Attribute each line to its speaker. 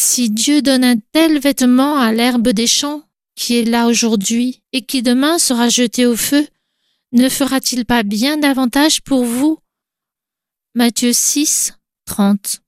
Speaker 1: Si Dieu donne un tel vêtement à l'herbe des champs, qui est là aujourd'hui et qui demain sera jetée au feu, ne fera-t-il pas bien davantage pour vous? Matthieu 6, 30.